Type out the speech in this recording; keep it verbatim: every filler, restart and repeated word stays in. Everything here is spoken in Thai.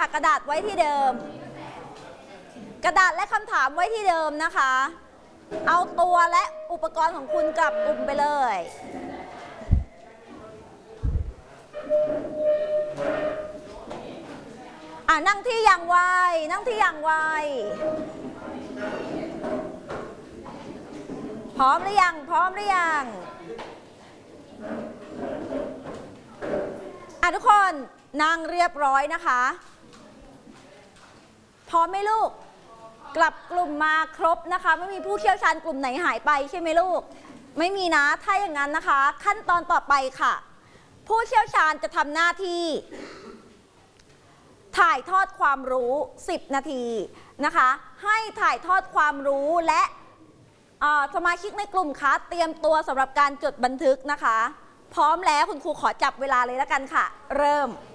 กระดาษไว้ที่เดิมกระดาษและคำถามไว้ที่เดิมนะคะเอาตัวและอุปกรณ์ของคุณกลับกลุ่มไปเลยอ่ะนั่งที่อย่างไวนั่งที่อย่างไวพร้อมหรือยังพร้อมหรือยังอ่ะทุกคนนั่งเรียบร้อยนะคะพร้อมไหมลูกกลับกลุ่มมาครบนะคะไม่มีผู้เชี่ยวชาญกลุ่มไหนหายไปใช่ไหมลูกไม่มีนะถ้าอย่างนั้นนะคะขั้นตอนต่อไปค่ะผู้เชี่ยวชาญจะทำหน้าที่ถ่ายทอดความรู้สิบนาทีนะคะให้ถ่ายทอดความรู้และสมาชิกในกลุ่มคะเตรียมตัวสำหรับการจดบันทึกนะคะพร้อมแล้วคุณครูขอจับเวลาเลยแล้วกันค่ะเริ่ม